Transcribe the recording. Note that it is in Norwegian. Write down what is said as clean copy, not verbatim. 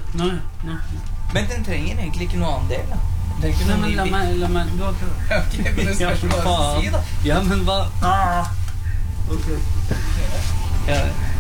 Nei. Men den trenger egentlig ikke noe annen del, da. Nei, men la meg du har prøvd. Ok, men det spørs hva du si, da. Ja, men hva? Ok. Ja,